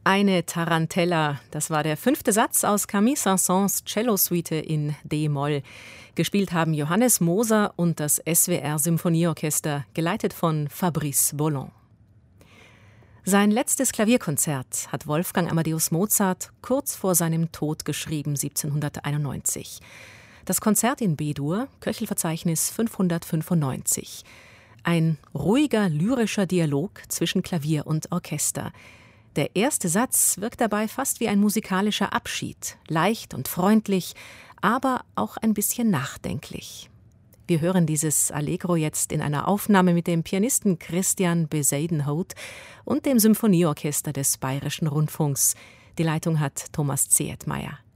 Eine Tarantella, das war der 5. Satz aus Camille Saint-Saëns Cellosuite in D-Moll. Gespielt haben Johannes Moser und das SWR Symphonieorchester, geleitet von Fabrice Bollon. Sein letztes Klavierkonzert hat Wolfgang Amadeus Mozart kurz vor seinem Tod geschrieben, 1791. Das Konzert in B-Dur, Köchelverzeichnis 595. Ein ruhiger, lyrischer Dialog zwischen Klavier und Orchester. Der erste Satz wirkt dabei fast wie ein musikalischer Abschied, leicht und freundlich, aber auch ein bisschen nachdenklich. Wir hören dieses Allegro jetzt in einer Aufnahme mit dem Pianisten Christian Bezuidenhout und dem Symphonieorchester des Bayerischen Rundfunks. Die Leitung hat Thomas Zehetmeier.